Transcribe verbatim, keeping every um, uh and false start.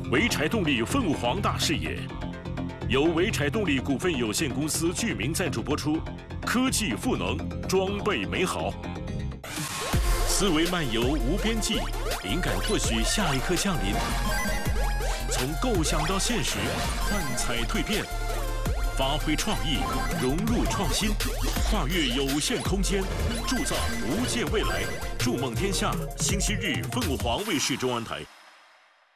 潍柴动力凤凰大视野，由潍柴动力股份有限公司居民赞助播出。科技赋能，装备美好，思维漫游无边际，灵感或许下一刻降临。从构想到现实，幻彩蜕变，发挥创意，融入创新，跨越有限空间，铸造无限未来。筑梦天下，星期日凤凰卫视中文台。